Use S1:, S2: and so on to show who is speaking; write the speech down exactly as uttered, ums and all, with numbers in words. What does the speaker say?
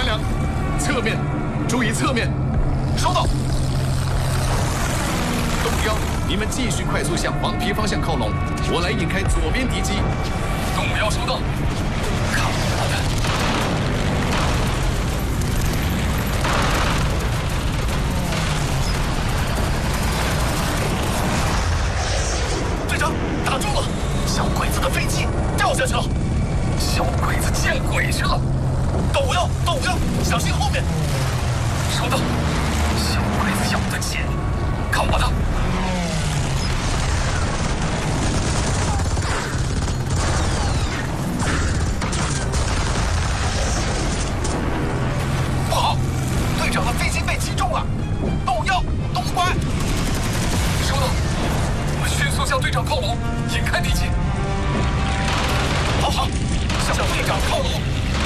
S1: 两，侧面，注意侧面。
S2: 收到。
S1: 东标，你们继续快速向黄皮方向靠拢，我来引开左边敌机。
S2: 东标收到。看我的。 打中了，小鬼子的飞机掉下去了，小鬼子见鬼去了！动五幺，动五幺，小心后面！收到，小鬼子要的钱，看我的！